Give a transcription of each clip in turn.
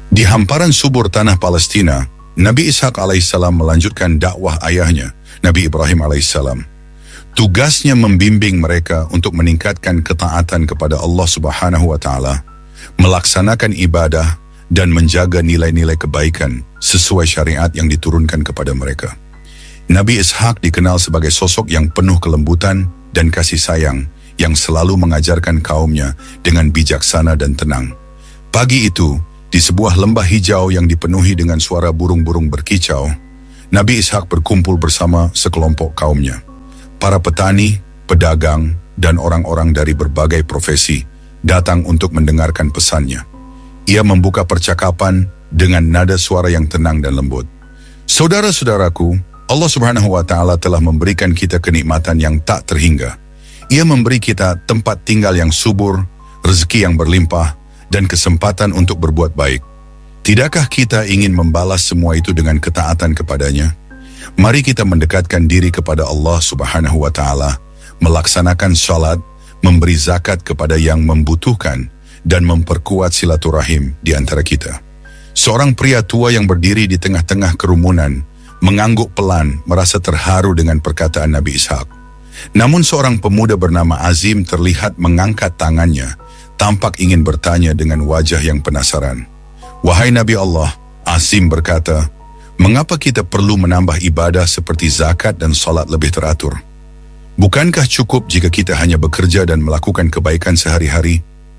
Di hamparan subur tanah Palestina, Nabi Ishaq alaihissalam melanjutkan dakwah ayahnya, Nabi Ibrahim alaihissalam. Tugasnya membimbing mereka untuk meningkatkan ketaatan kepada Allah Subhanahu wa Ta'ala, melaksanakan ibadah, dan menjaga nilai-nilai kebaikan sesuai syariat yang diturunkan kepada mereka. Nabi Ishaq dikenal sebagai sosok yang penuh kelembutan dan kasih sayang, yang selalu mengajarkan kaumnya dengan bijaksana dan tenang. Pagi itu, di sebuah lembah hijau yang dipenuhi dengan suara burung-burung berkicau, Nabi Ishaq berkumpul bersama sekelompok kaumnya. Para petani, pedagang, dan orang-orang dari berbagai profesi datang untuk mendengarkan pesannya. Ia membuka percakapan dengan nada suara yang tenang dan lembut. Saudara-saudaraku, Allah Subhanahu wa Ta'ala telah memberikan kita kenikmatan yang tak terhingga. Ia memberi kita tempat tinggal yang subur, rezeki yang berlimpah, dan kesempatan untuk berbuat baik. Tidakkah kita ingin membalas semua itu dengan ketaatan kepadanya? Mari kita mendekatkan diri kepada Allah Subhanahu wa Ta'ala, melaksanakan salat, memberi zakat kepada yang membutuhkan, dan memperkuat silaturahim di antara kita. Seorang pria tua yang berdiri di tengah-tengah kerumunan, mengangguk pelan, merasa terharu dengan perkataan Nabi Ishaq. Namun seorang pemuda bernama Azim terlihat mengangkat tangannya, tampak ingin bertanya dengan wajah yang penasaran. Wahai Nabi Allah, Azim berkata, mengapa kita perlu menambah ibadah seperti zakat dan salat lebih teratur? Bukankah cukup jika kita hanya bekerja dan melakukan kebaikan sehari-hari?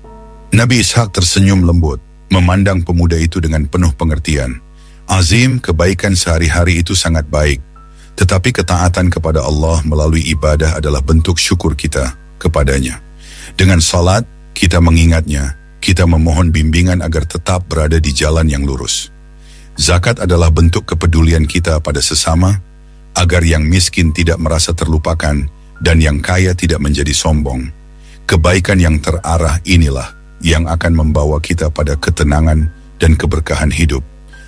Nabi Ishaq tersenyum lembut, memandang pemuda itu dengan penuh pengertian. Azim, kebaikan sehari-hari itu sangat baik, tetapi ketaatan kepada Allah melalui ibadah adalah bentuk syukur kita kepadanya. Dengan salat, kita mengingatnya, kita memohon bimbingan agar tetap berada di jalan yang lurus. Zakat adalah bentuk kepedulian kita pada sesama, agar yang miskin tidak merasa terlupakan dan yang kaya tidak menjadi sombong. Kebaikan yang terarah inilah yang akan membawa kita pada ketenangan dan keberkahan hidup.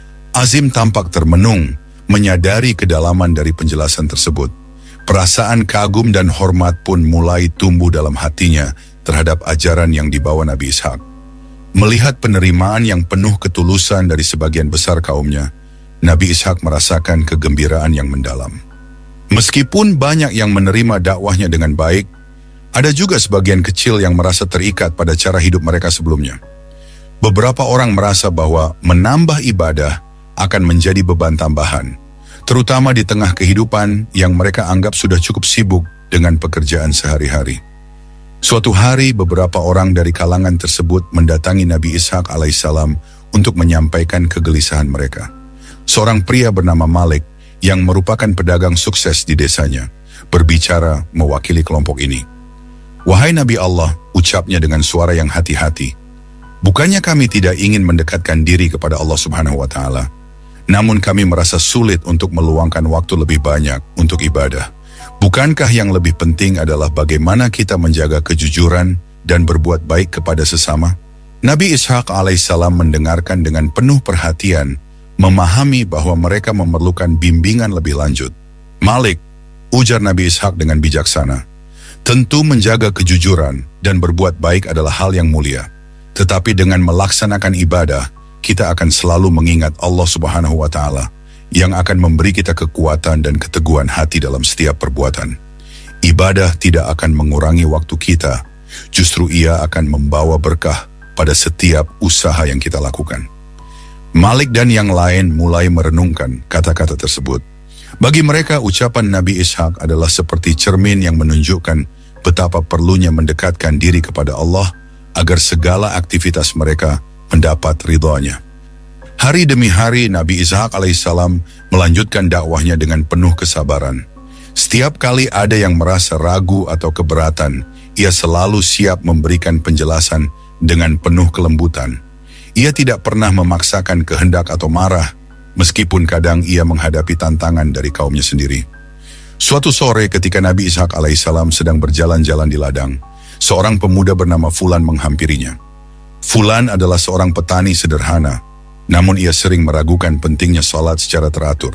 Azim tampak termenung, menyadari kedalaman dari penjelasan tersebut. Perasaan kagum dan hormat pun mulai tumbuh dalam hatinya terhadap ajaran yang dibawa Nabi Ishaq. Melihat penerimaan yang penuh ketulusan dari sebagian besar kaumnya, Nabi Ishaq merasakan kegembiraan yang mendalam. Meskipun banyak yang menerima dakwahnya dengan baik, ada juga sebagian kecil yang merasa terikat pada cara hidup mereka sebelumnya. Beberapa orang merasa bahwa menambah ibadah akan menjadi beban tambahan, terutama di tengah kehidupan yang mereka anggap sudah cukup sibuk dengan pekerjaan sehari-hari. Suatu hari beberapa orang dari kalangan tersebut mendatangi Nabi Ishaq alaihissalam untuk menyampaikan kegelisahan mereka. Seorang pria bernama Malik yang merupakan pedagang sukses di desanya berbicara mewakili kelompok ini. Wahai Nabi Allah, ucapnya dengan suara yang hati-hati, bukannya kami tidak ingin mendekatkan diri kepada Allah Subhanahu wa Ta'ala, namun kami merasa sulit untuk meluangkan waktu lebih banyak untuk ibadah. Bukankah yang lebih penting adalah bagaimana kita menjaga kejujuran dan berbuat baik kepada sesama? Nabi Ishaq alaihissalam mendengarkan dengan penuh perhatian, memahami bahwa mereka memerlukan bimbingan lebih lanjut. Malik, ujar Nabi Ishaq dengan bijaksana, tentu menjaga kejujuran dan berbuat baik adalah hal yang mulia. Tetapi dengan melaksanakan ibadah, kita akan selalu mengingat Allah Subhanahu wa Ta'ala yang akan memberi kita kekuatan dan keteguhan hati dalam setiap perbuatan. Ibadah tidak akan mengurangi waktu kita, justru ia akan membawa berkah pada setiap usaha yang kita lakukan. Malik dan yang lain mulai merenungkan kata-kata tersebut. Bagi mereka, ucapan Nabi Ishaq adalah seperti cermin yang menunjukkan betapa perlunya mendekatkan diri kepada Allah agar segala aktivitas mereka mendapat ridhonya. Hari demi hari Nabi Ishaq alaihissalam melanjutkan dakwahnya dengan penuh kesabaran. Setiap kali ada yang merasa ragu atau keberatan, ia selalu siap memberikan penjelasan dengan penuh kelembutan. Ia tidak pernah memaksakan kehendak atau marah, meskipun kadang ia menghadapi tantangan dari kaumnya sendiri. Suatu sore ketika Nabi Ishaq alaihissalam sedang berjalan-jalan di ladang, seorang pemuda bernama Fulan menghampirinya. Fulan adalah seorang petani sederhana, namun ia sering meragukan pentingnya salat secara teratur.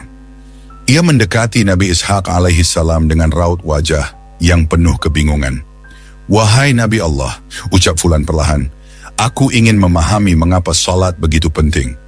Ia mendekati Nabi Ishaq alaihissalam dengan raut wajah yang penuh kebingungan. Wahai Nabi Allah, ucap Fulan perlahan, aku ingin memahami mengapa salat begitu penting.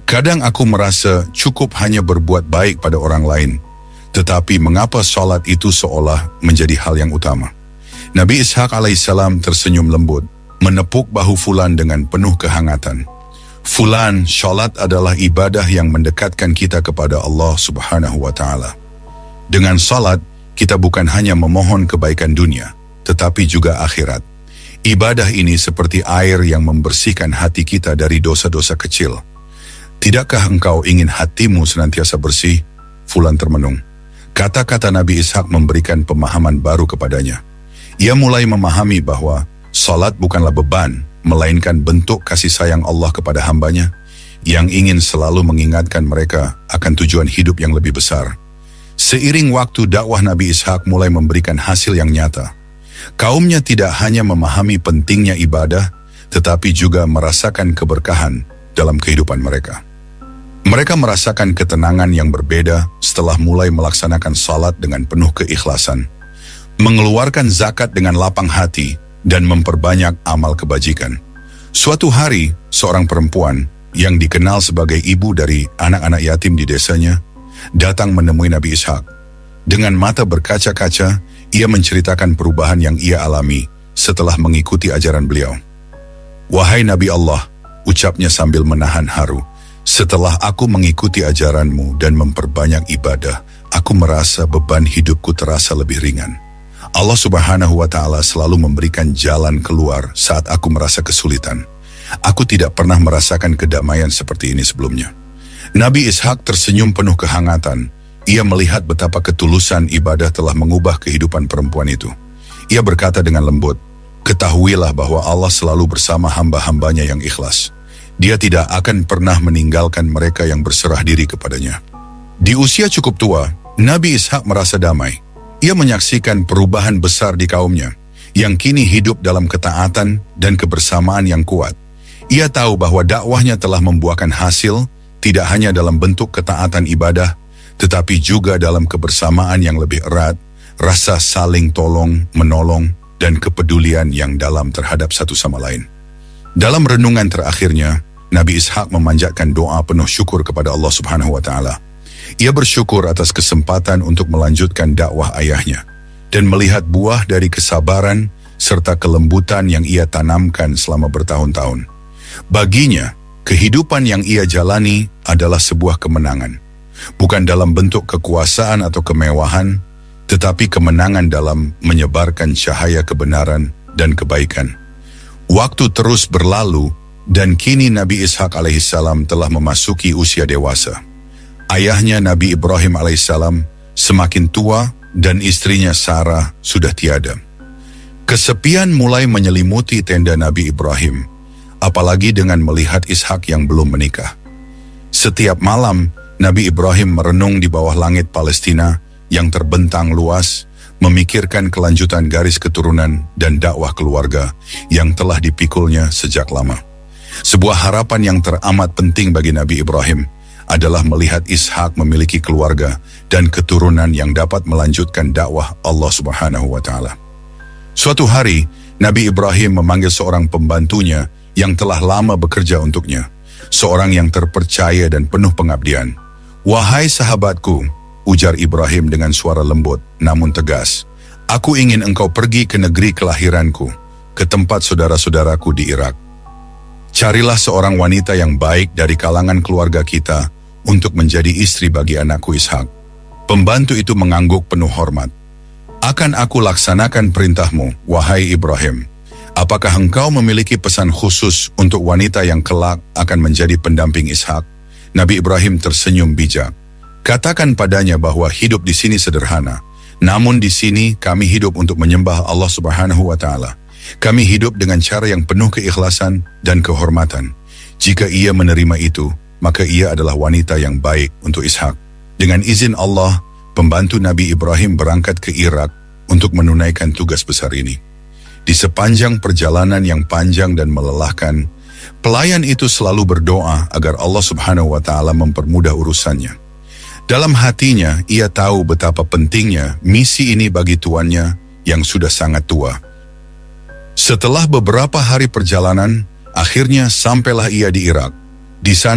Kadang aku merasa cukup hanya berbuat baik pada orang lain, tetapi mengapa salat itu seolah menjadi hal yang utama? Nabi Ishaq alaihissalam tersenyum lembut, menepuk bahu Fulan dengan penuh kehangatan. Fulan, salat adalah ibadah yang mendekatkan kita kepada Allah Subhanahu wa Ta'ala. Dengan salat, kita bukan hanya memohon kebaikan dunia, tetapi juga akhirat. Ibadah ini seperti air yang membersihkan hati kita dari dosa-dosa kecil. Tidakkah engkau ingin hatimu senantiasa bersih? Fulan termenung. Kata-kata Nabi Ishaq memberikan pemahaman baru kepadanya. Ia mulai memahami bahwa salat bukanlah beban, melainkan bentuk kasih sayang Allah kepada hambanya, yang ingin selalu mengingatkan mereka akan tujuan hidup yang lebih besar. Seiring waktu, dakwah Nabi Ishaq mulai memberikan hasil yang nyata. Kaumnya tidak hanya memahami pentingnya ibadah, tetapi juga merasakan keberkahan dalam kehidupan mereka. Mereka merasakan ketenangan yang berbeda setelah mulai melaksanakan salat dengan penuh keikhlasan, mengeluarkan zakat dengan lapang hati, dan memperbanyak amal kebajikan. Suatu hari, seorang perempuan yang dikenal sebagai ibu dari anak-anak yatim di desanya, datang menemui Nabi Ishaq. Dengan mata berkaca-kaca, ia menceritakan perubahan yang ia alami setelah mengikuti ajaran beliau. "Wahai Nabi Allah," ucapnya sambil menahan haru, "setelah aku mengikuti ajaranmu dan memperbanyak ibadah, aku merasa beban hidupku terasa lebih ringan. Allah Subhanahu wa Ta'ala selalu memberikan jalan keluar saat aku merasa kesulitan. Aku tidak pernah merasakan kedamaian seperti ini sebelumnya." Nabi Ishaq tersenyum penuh kehangatan. Ia melihat betapa ketulusan ibadah telah mengubah kehidupan perempuan itu. Ia berkata dengan lembut, "Ketahuilah bahwa Allah selalu bersama hamba-hambanya yang ikhlas. Dia tidak akan pernah meninggalkan mereka yang berserah diri kepadanya." Di usia cukup tua, Nabi Ishaq merasa damai. Ia menyaksikan perubahan besar di kaumnya, yang kini hidup dalam ketaatan dan kebersamaan yang kuat. Ia tahu bahwa dakwahnya telah membuahkan hasil, tidak hanya dalam bentuk ketaatan ibadah, tetapi juga dalam kebersamaan yang lebih erat, rasa saling tolong, menolong, dan kepedulian yang dalam terhadap satu sama lain. Dalam renungan terakhirnya, Nabi Ishaq memanjatkan doa penuh syukur kepada Allah Subhanahu wa Ta'ala. Ia bersyukur atas kesempatan untuk melanjutkan dakwah ayahnya, dan melihat buah dari kesabaran serta kelembutan yang ia tanamkan selama bertahun-tahun. Baginya, kehidupan yang ia jalani adalah sebuah kemenangan. Bukan dalam bentuk kekuasaan atau kemewahan, tetapi kemenangan dalam menyebarkan cahaya kebenaran dan kebaikan. Waktu terus berlalu, dan kini Nabi Ishaq alaihissalam telah memasuki usia dewasa. Ayahnya Nabi Ibrahim alaihissalam semakin tua dan istrinya Sarah sudah tiada. Kesepian mulai menyelimuti tenda Nabi Ibrahim, apalagi dengan melihat Ishaq yang belum menikah. Setiap malam, Nabi Ibrahim merenung di bawah langit Palestina yang terbentang luas, memikirkan kelanjutan garis keturunan dan dakwah keluarga yang telah dipikulnya sejak lama. Sebuah harapan yang teramat penting bagi Nabi Ibrahim adalah melihat Ishaq memiliki keluarga dan keturunan yang dapat melanjutkan dakwah Allah Subhanahu wa Ta'ala. Suatu hari, Nabi Ibrahim memanggil seorang pembantunya yang telah lama bekerja untuknya, seorang yang terpercaya dan penuh pengabdian. "Wahai sahabatku," ujar Ibrahim dengan suara lembut namun tegas, "aku ingin engkau pergi ke negeri kelahiranku, ke tempat saudara-saudaraku di Irak. Carilah seorang wanita yang baik dari kalangan keluarga kita untuk menjadi istri bagi anakku Ishak." Pembantu itu mengangguk penuh hormat. "Akan aku laksanakan perintahmu, wahai Ibrahim. Apakah engkau memiliki pesan khusus untuk wanita yang kelak akan menjadi pendamping Ishak?" Nabi Ibrahim tersenyum bijak. "Katakan padanya bahwa hidup di sini sederhana, namun di sini kami hidup untuk menyembah Allah Subhanahu wa Ta'ala. Kami hidup dengan cara yang penuh keikhlasan dan kehormatan. Jika ia menerima itu, maka ia adalah wanita yang baik untuk Ishak." Dengan izin Allah, pembantu Nabi Ibrahim berangkat ke Irak untuk menunaikan tugas besar ini. Di sepanjang perjalanan yang panjang dan melelahkan, pelayan itu selalu berdoa agar Allah Subhanahu wa Ta'ala mempermudah urusannya. Dalam hatinya, ia tahu betapa pentingnya misi ini bagi tuannya yang sudah sangat tua. Setelah beberapa hari perjalanan, akhirnya sampailah ia di Irak. Di sana,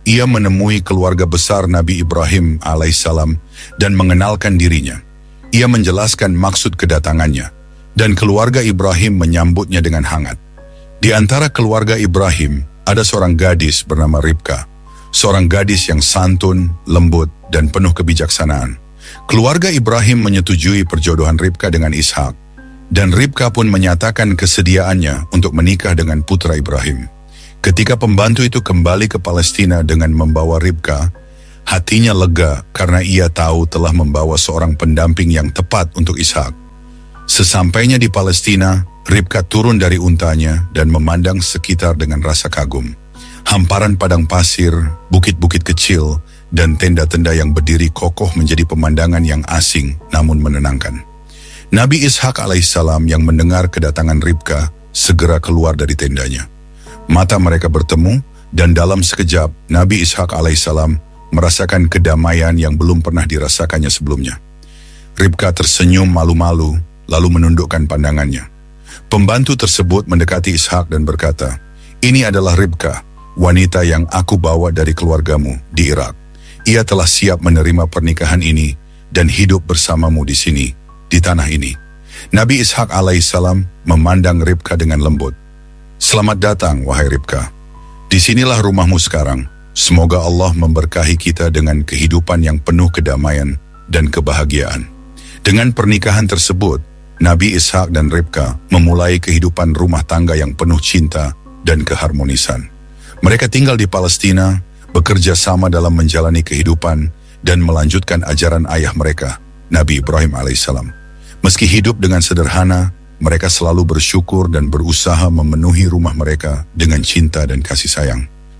ia menemui keluarga besar Nabi Ibrahim alaihissalam dan mengenalkan dirinya. Ia menjelaskan maksud kedatangannya, dan keluarga Ibrahim menyambutnya dengan hangat. Di antara keluarga Ibrahim, ada seorang gadis bernama Ribka, seorang gadis yang santun, lembut, dan penuh kebijaksanaan. Keluarga Ibrahim menyetujui perjodohan Ribka dengan Ishak, dan Ribka pun menyatakan kesediaannya untuk menikah dengan putra Ibrahim. Ketika pembantu itu kembali ke Palestina dengan membawa Ribka, hatinya lega karena ia tahu telah membawa seorang pendamping yang tepat untuk Ishak. Sesampainya di Palestina, Ribka turun dari untanya dan memandang sekitar dengan rasa kagum. Hamparan padang pasir, bukit-bukit kecil, dan tenda-tenda yang berdiri kokoh menjadi pemandangan yang asing namun menenangkan. Nabi Ishak alaihissalam yang mendengar kedatangan Ribka segera keluar dari tendanya. Mata mereka bertemu dan dalam sekejap Nabi Ishak alaihissalam merasakan kedamaian yang belum pernah dirasakannya sebelumnya. Ribka tersenyum malu-malu lalu menundukkan pandangannya. Pembantu tersebut mendekati Ishak dan berkata, "Ini adalah Ribka, wanita yang aku bawa dari keluargamu di Irak. Ia telah siap menerima pernikahan ini dan hidup bersamamu di sini, di tanah ini." Nabi Ishak alaihissalam memandang Ribka dengan lembut. "Selamat datang, wahai Ribka. Disinilah rumahmu sekarang. Semoga Allah memberkahi kita dengan kehidupan yang penuh kedamaian dan kebahagiaan." Dengan pernikahan tersebut, Nabi Ishak dan Ribka memulai kehidupan rumah tangga yang penuh cinta dan keharmonisan. Mereka tinggal di Palestina, bekerja sama dalam menjalani kehidupan dan melanjutkan ajaran ayah mereka, Nabi Ibrahim alaihissalam. Meski hidup dengan sederhana, mereka selalu bersyukur dan berusaha memenuhi rumah mereka dengan cinta dan kasih sayang.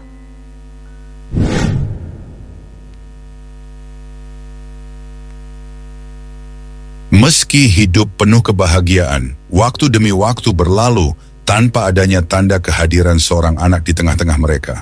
Meski hidup penuh kebahagiaan, waktu demi waktu berlalu tanpa adanya tanda kehadiran seorang anak di tengah-tengah mereka.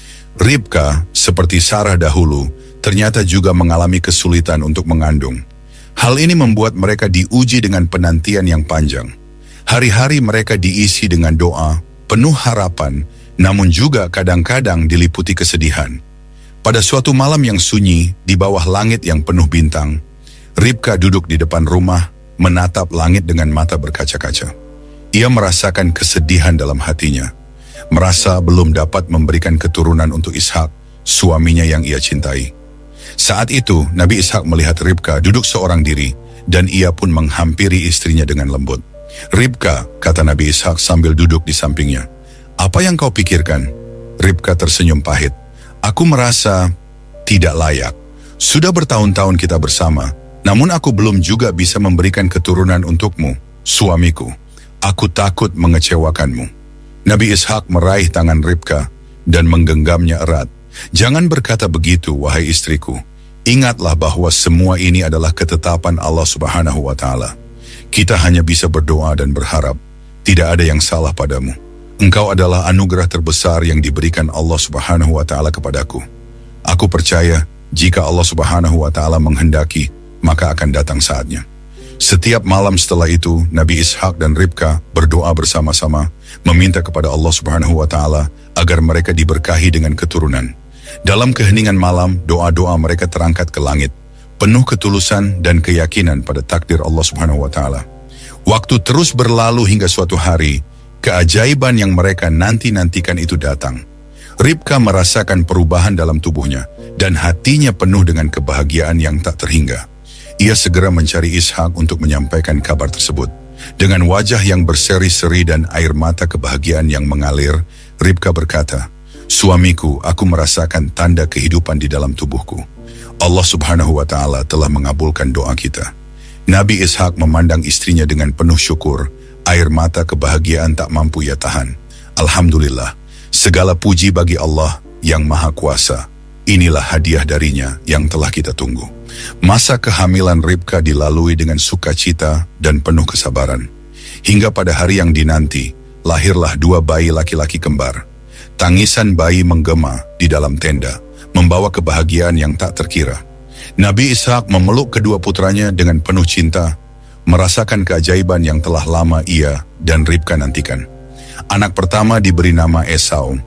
Ribka, seperti Sarah dahulu, ternyata juga mengalami kesulitan untuk mengandung. Hal ini membuat mereka diuji dengan penantian yang panjang. Hari-hari mereka diisi dengan doa, penuh harapan, namun juga kadang-kadang diliputi kesedihan. Pada suatu malam yang sunyi, di bawah langit yang penuh bintang, Ribka duduk di depan rumah, menatap langit dengan mata berkaca-kaca. Ia merasakan kesedihan dalam hatinya, merasa belum dapat memberikan keturunan untuk Ishak, suaminya yang ia cintai. Saat itu, Nabi Ishak melihat Ribka duduk seorang diri, dan ia pun menghampiri istrinya dengan lembut. "Ribka," kata Nabi Ishak sambil duduk di sampingnya, "apa yang kau pikirkan?" Ribka tersenyum pahit. "Aku merasa tidak layak. Sudah bertahun-tahun kita bersama, namun aku belum juga bisa memberikan keturunan untukmu, suamiku. Aku takut mengecewakanmu." Nabi Ishak meraih tangan Ribka dan menggenggamnya erat. "Jangan berkata begitu, wahai istriku. Ingatlah bahwa semua ini adalah ketetapan Allah Subhanahu wa Ta'ala. Kita hanya bisa berdoa dan berharap. Tidak ada yang salah padamu. Engkau adalah anugerah terbesar yang diberikan Allah Subhanahu wa Ta'ala kepadaku. Aku percaya jika Allah Subhanahu wa Ta'ala menghendaki, maka akan datang saatnya." Setiap malam setelah itu, Nabi Ishak dan Ribka berdoa bersama-sama, meminta kepada Allah Subhanahu wa Ta'ala agar mereka diberkahi dengan keturunan. Dalam keheningan malam, doa-doa mereka terangkat ke langit, penuh ketulusan dan keyakinan pada takdir Allah Subhanahu wa Ta'ala. Waktu terus berlalu hingga suatu hari, keajaiban yang mereka nanti-nantikan itu datang. Ribka merasakan perubahan dalam tubuhnya, dan hatinya penuh dengan kebahagiaan yang tak terhingga. Ia segera mencari Ishak untuk menyampaikan kabar tersebut. Dengan wajah yang berseri-seri dan air mata kebahagiaan yang mengalir, Ribka berkata, "Suamiku, aku merasakan tanda kehidupan di dalam tubuhku. Allah Subhanahu wa Ta'ala telah mengabulkan doa kita." Nabi Ishak memandang istrinya dengan penuh syukur, air mata kebahagiaan tak mampu ia tahan. "Alhamdulillah, segala puji bagi Allah yang Maha Kuasa. Inilah hadiah darinya yang telah kita tunggu." Masa kehamilan Ribka dilalui dengan sukacita dan penuh kesabaran. Hingga pada hari yang dinanti, lahirlah 2 bayi laki-laki kembar. Tangisan bayi menggema di dalam tenda, membawa kebahagiaan yang tak terkira. Nabi Ishak memeluk kedua putranya dengan penuh cinta, merasakan keajaiban yang telah lama ia dan Ribka nantikan. Anak pertama diberi nama Esau.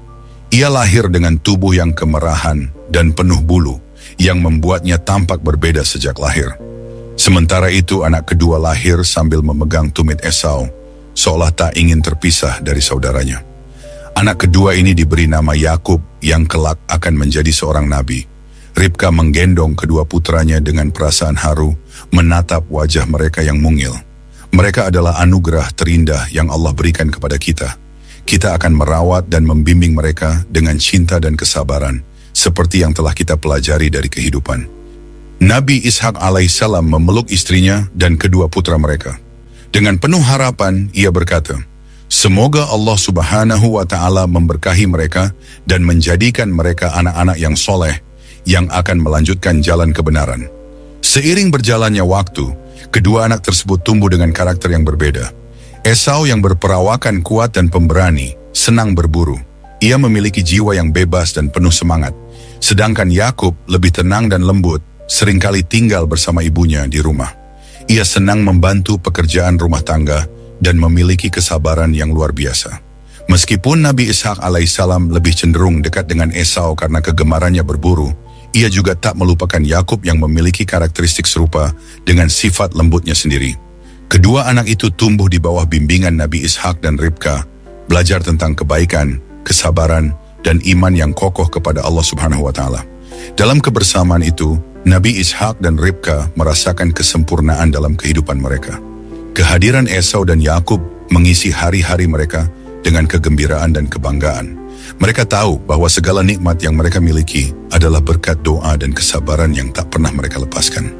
Ia lahir dengan tubuh yang kemerahan dan penuh bulu, yang membuatnya tampak berbeda sejak lahir. Sementara itu anak kedua lahir sambil memegang tumit Esau, seolah tak ingin terpisah dari saudaranya. Anak kedua ini diberi nama Yakub yang kelak akan menjadi seorang nabi. Ribka menggendong kedua putranya dengan perasaan haru, menatap wajah mereka yang mungil. Mereka adalah anugerah terindah yang Allah berikan kepada kita. Kita akan merawat dan membimbing mereka dengan cinta dan kesabaran, seperti yang telah kita pelajari dari kehidupan. Nabi Ishak alaihissalam memeluk istrinya dan kedua putra mereka. Dengan penuh harapan, ia berkata, semoga Allah subhanahu wa ta'ala memberkahi mereka dan menjadikan mereka anak-anak yang soleh, yang akan melanjutkan jalan kebenaran. Seiring berjalannya waktu, kedua anak tersebut tumbuh dengan karakter yang berbeda. Esau yang berperawakan kuat dan pemberani, senang berburu. Ia memiliki jiwa yang bebas dan penuh semangat. Sedangkan Yakub lebih tenang dan lembut, seringkali tinggal bersama ibunya di rumah. Ia senang membantu pekerjaan rumah tangga dan memiliki kesabaran yang luar biasa. Meskipun Nabi Ishak alaihissalam lebih cenderung dekat dengan Esau karena kegemarannya berburu, ia juga tak melupakan Yakub yang memiliki karakteristik serupa dengan sifat lembutnya sendiri. Kedua anak itu tumbuh di bawah bimbingan Nabi Ishak dan Ribka, belajar tentang kebaikan, kesabaran, dan iman yang kokoh kepada Allah Subhanahu wa Ta'ala. Dalam kebersamaan itu, Nabi Ishak dan Ribka merasakan kesempurnaan dalam kehidupan mereka. Kehadiran Esau dan Yakub mengisi hari-hari mereka dengan kegembiraan dan kebanggaan. Mereka tahu bahwa segala nikmat yang mereka miliki adalah berkat doa dan kesabaran yang tak pernah mereka lepaskan.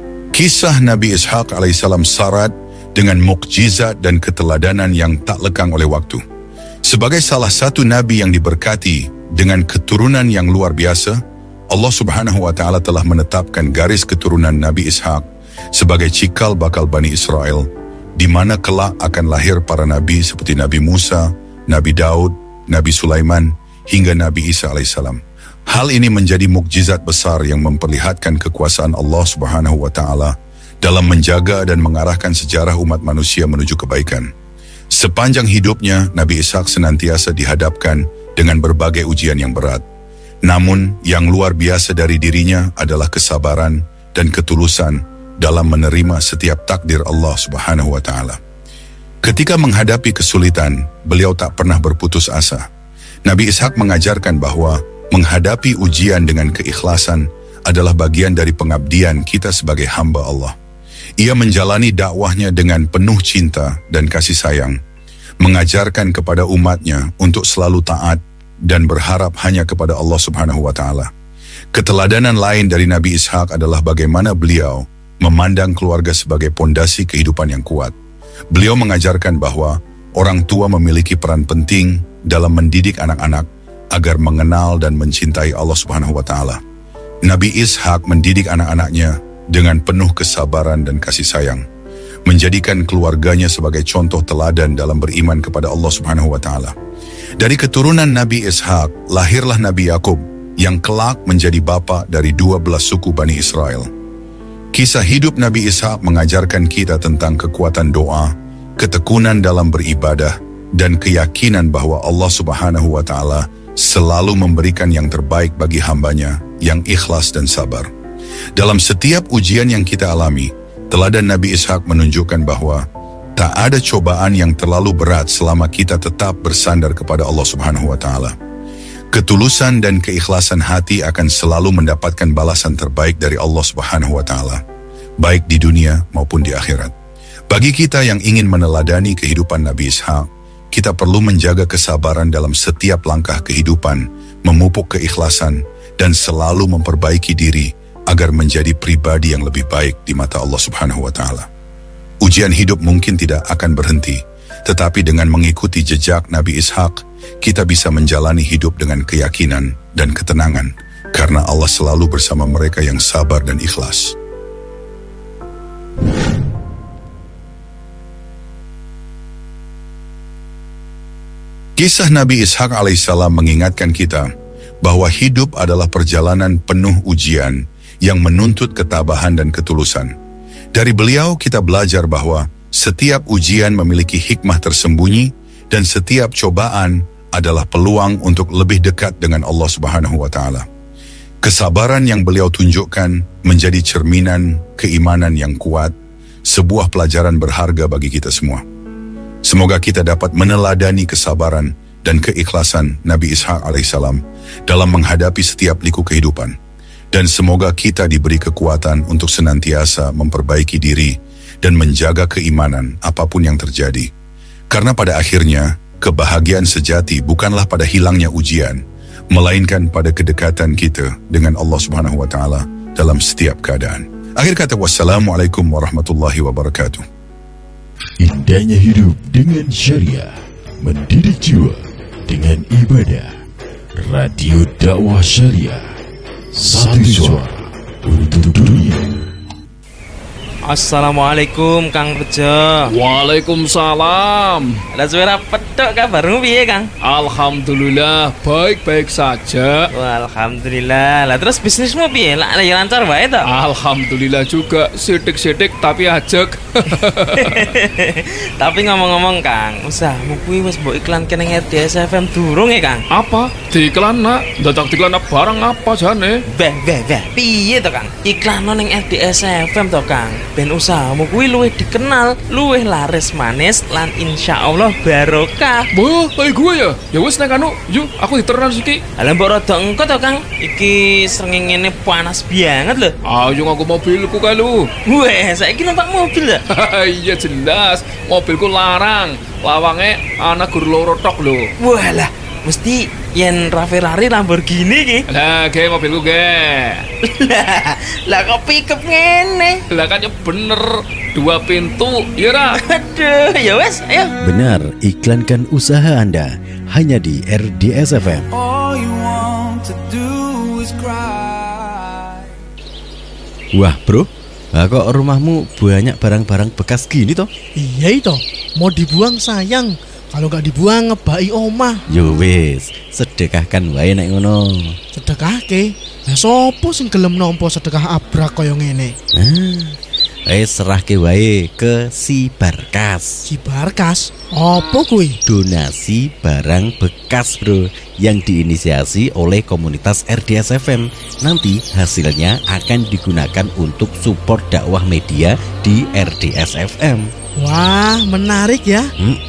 Kisah Nabi Ishak alaihissalam syarat dengan mukjizat dan keteladanan yang tak lekang oleh waktu. Sebagai salah satu nabi yang diberkati dengan keturunan yang luar biasa, Allah Subhanahu wa Ta'ala telah menetapkan garis keturunan Nabi Ishak sebagai cikal bakal Bani Israel, di mana kelak akan lahir para nabi seperti Nabi Musa, Nabi Daud, Nabi Sulaiman, hingga Nabi Isa alaihissalam. Hal ini menjadi mukjizat besar yang memperlihatkan kekuasaan Allah Subhanahu wa Ta'ala dalam menjaga dan mengarahkan sejarah umat manusia menuju kebaikan. Sepanjang hidupnya, Nabi Ishak senantiasa dihadapkan dengan berbagai ujian yang berat. Namun, yang luar biasa dari dirinya adalah kesabaran dan ketulusan dalam menerima setiap takdir Allah Subhanahu wa Ta'ala. Ketika menghadapi kesulitan, beliau tak pernah berputus asa. Nabi Ishak mengajarkan bahwa menghadapi ujian dengan keikhlasan adalah bagian dari pengabdian kita sebagai hamba Allah. Ia menjalani dakwahnya dengan penuh cinta dan kasih sayang, mengajarkan kepada umatnya untuk selalu taat dan berharap hanya kepada Allah Subhanahu wa Ta'ala. Keteladanan lain dari Nabi Ishak adalah bagaimana beliau memandang keluarga sebagai pondasi kehidupan yang kuat. Beliau mengajarkan bahwa orang tua memiliki peran penting dalam mendidik anak-anak agar mengenal dan mencintai Allah Subhanahu wa Ta'ala. Nabi Ishak mendidik anak-anaknya dengan penuh kesabaran dan kasih sayang, menjadikan keluarganya sebagai contoh teladan dalam beriman kepada Allah Subhanahu wa Ta'ala. Dari keturunan Nabi Ishak, lahirlah Nabi Yakub yang kelak menjadi bapa dari 12 suku Bani Israel. Kisah hidup Nabi Ishak mengajarkan kita tentang kekuatan doa, ketekunan dalam beribadah, dan keyakinan bahwa Allah Subhanahu wa Ta'ala selalu memberikan yang terbaik bagi hambanya yang ikhlas dan sabar. Dalam setiap ujian yang kita alami, teladan Nabi Ishak menunjukkan bahwa tak ada cobaan yang terlalu berat selama kita tetap bersandar kepada Allah Subhanahu wa Ta'ala. Ketulusan dan keikhlasan hati akan selalu mendapatkan balasan terbaik dari Allah Subhanahu wa Ta'ala, baik di dunia maupun di akhirat. Bagi kita yang ingin meneladani kehidupan Nabi Ishak, kita perlu menjaga kesabaran dalam setiap langkah kehidupan, memupuk keikhlasan, dan selalu memperbaiki diri agar menjadi pribadi yang lebih baik di mata Allah Subhanahu wa Ta'ala. Ujian hidup mungkin tidak akan berhenti, tetapi dengan mengikuti jejak Nabi Ishak, kita bisa menjalani hidup dengan keyakinan dan ketenangan, karena Allah selalu bersama mereka yang sabar dan ikhlas. Kisah Nabi Ishak alaihissalam mengingatkan kita bahwa hidup adalah perjalanan penuh ujian yang menuntut ketabahan dan ketulusan. Dari beliau kita belajar bahwa setiap ujian memiliki hikmah tersembunyi dan setiap cobaan adalah peluang untuk lebih dekat dengan Allah Subhanahu wa taala. Kesabaran yang beliau tunjukkan menjadi cerminan keimanan yang kuat, sebuah pelajaran berharga bagi kita semua. Semoga kita dapat meneladani kesabaran dan keikhlasan Nabi Ishaq alaihissalam dalam menghadapi setiap liku kehidupan. Dan semoga kita diberi kekuatan untuk senantiasa memperbaiki diri dan menjaga keimanan apapun yang terjadi. Karena pada akhirnya, kebahagiaan sejati bukanlah pada hilangnya ujian, melainkan pada kedekatan kita dengan Allah Subhanahu wa taala dalam setiap keadaan. Akhir kata, wassalamualaikum warahmatullahi wabarakatuh. Indahnya hidup dengan syariah, mendidik jiwa dengan ibadah. Radio Dakwah Syariah, satu suara untuk dunia. Assalamualaikum Kang Rejo. Waalaikumsalam. Lah suara petok kabarmu piye Kang? Alhamdulillah baik-baik saja. Wah, alhamdulillah. Lah terus bisnismu piye? Lah ya lancar wae to? Alhamdulillah juga, sidik-sidik tapi ajek. Tapi ngomong-ngomong Kang, usahamu kuwi wis mbok iklanke ning RDS FM durung ya Kang? Apa? Diiklan nak? Dadak diiklan barang apa jane? Beh, piye to Kang? Iklan ning RDS FM to Kang. Ben usahamu kuwi luwih dikenal, luwih laris manis lan insyaallah barokah. Boh, kayak gue ya? Ya wis nek anu, yuk aku diteran siki. Lah mbok rada engko to Kang. Iki srengenge panas banget lho. Ayo ngaku mobilku kae lu. Weh, saiki numpak mobil ya? Iya jelas, mobilku larang. Lawange ana gur loro tok lho. Walah, mesti yen Ferrari Lamborghini ki. Lah, ge mobilku ge. Lah kok pickup ngene? Lah kan ya bener, 2 pintu, ya ra? Aduh, ya wes, ayo. Benar, iklankan usaha Anda hanya di RDS FM. All you want to do is cry. Wah bro, kok rumahmu banyak barang-barang bekas gini toh? Iya itu, mau dibuang sayang. Kalau nggak dibuang ngebai omah. Yo wis, sedekahkan wae nek ngono. Sedekahke. Lah sopo sing gelem nampa sedekah abrak kaya ngene? Serahke wae ke si Barkas. Si Barkas, apa kuwi? Donasi barang bekas bro, yang diinisiasi oleh komunitas RDS FM. Nanti hasilnya akan digunakan untuk support dakwah media di RDS FM. Wah, menarik ya.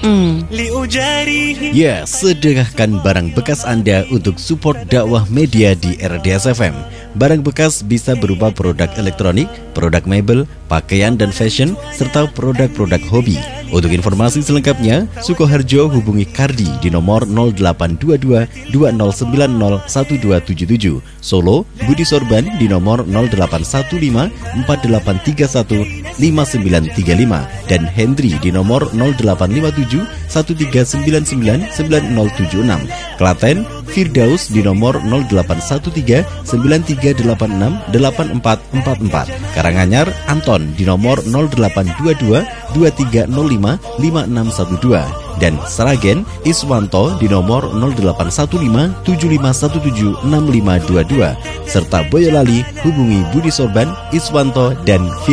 Ya, sedekahkan barang bekas Anda untuk support dakwah media di RDS FM. Barang bekas bisa berupa produk elektronik, produk mebel, pakaian dan fashion, serta produk-produk hobi. Untuk informasi selengkapnya, Sukoharjo hubungi Kardi di nomor 0822 2090 1277. Solo, Budi Sorban di nomor 0815 4831 5935 dan Hendri di nomor 0857 1399 9076. Klaten, Firdaus di nomor 0813 9386 8444. Karanganyar, Anton di nomor 0822 2305 5612 dan Sragen, Iswanto di nomor 0815 7517 6522 serta Boyolali hubungi Budi Sorban, Iswanto dan